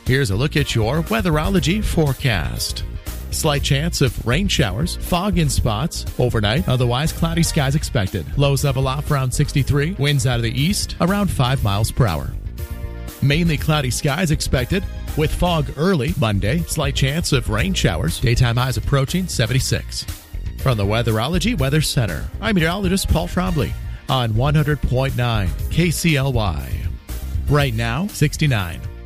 Here's a look at your weatherology forecast. Slight chance of rain showers, fog in spots, overnight, otherwise cloudy skies expected. Lows level off around 63, winds out of the east around 5 miles per hour. Mainly cloudy skies expected, with fog early Monday, slight chance of rain showers, daytime highs approaching 76. From the Weatherology Weather Center, I'm meteorologist Paul Trombley on 100.9 KCLY. Right now, 69.